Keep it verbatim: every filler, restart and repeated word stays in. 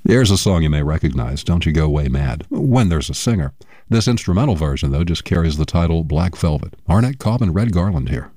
Here's a song you may recognize, Don't You Go Away Mad, when there's a singer. This instrumental version, though, just carries the title Black Velvet. Arnett Cobb and Red Garland here.